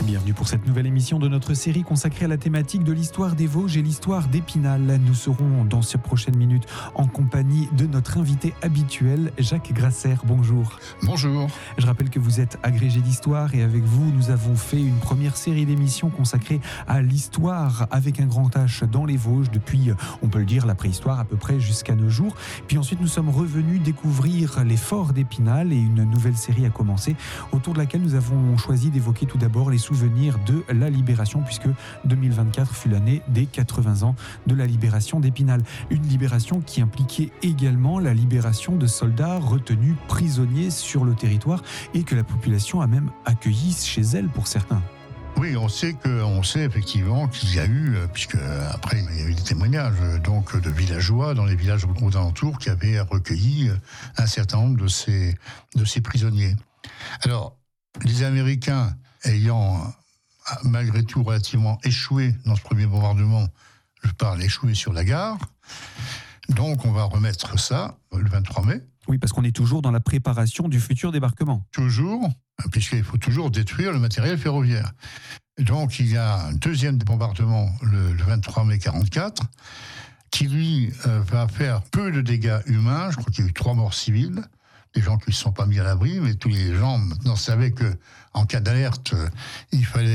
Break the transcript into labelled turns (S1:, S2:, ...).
S1: Bienvenue pour cette nouvelle émission de notre série consacrée à la thématique de l'histoire des Vosges et l'histoire d'Épinal. Nous serons dans ces prochaines minutes en compagnie de notre invité habituel, Jacques Grasser. Bonjour.
S2: Bonjour.
S1: Je rappelle que vous êtes agrégé d'histoire et avec vous, nous avons fait une première série d'émissions consacrée à l'histoire avec un grand H dans les Vosges depuis, on peut le dire, la préhistoire à peu près jusqu'à nos jours. Puis ensuite, nous sommes revenus découvrir les forts d'Épinal et une nouvelle série a commencé autour de laquelle nous avons choisi d'évoquer tout d'abord les souvenirs de la Libération, puisque 2024 fut l'année des 80 ans de la libération d'Épinal. Une libération qui impliquait également la libération de soldats retenus prisonniers sur le territoire et que la population a même accueilli chez elle pour certains.
S2: Oui, on sait effectivement qu'il y a eu, puisque après il y a eu des témoignages donc de villageois dans les villages aux alentours qui avaient recueilli un certain nombre de ces prisonniers. Alors, les Américains ayant malgré tout relativement échoué dans ce premier bombardement, je parle échoué sur la gare, donc on va remettre ça le 23 mai.
S1: Oui, parce qu'on est toujours dans la préparation du futur débarquement.
S2: Toujours, puisqu'il faut toujours détruire le matériel ferroviaire. Donc il y a un deuxième bombardement le 23 mai 1944, qui lui va faire peu de dégâts humains. Je crois qu'il y a eu 3 morts civiles, des gens qui ne se sont pas mis à l'abri, mais tous les gens maintenant savaient qu'en cas d'alerte, il fallait